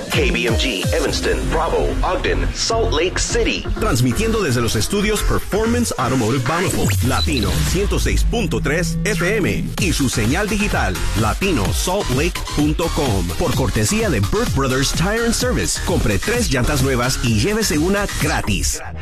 KBMG, Evanston, Bravo, Ogden, Salt Lake City. Transmitiendo desde los estudios Performance Automotive Bountiful, Latino 106.3 FM y su señal digital, latinosaltlake.com. Por cortesía de Burt Brothers Tire and Service. Compre 3 llantas nuevas y llévese una gratis.